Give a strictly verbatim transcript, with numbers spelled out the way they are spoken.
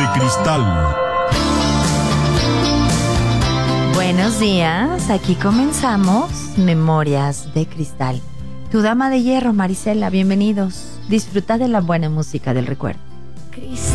de Cristal. Buenos días, aquí comenzamos Memorias de Cristal. Tu dama de hierro, Marisela, bienvenidos. Disfruta de la buena música del recuerdo.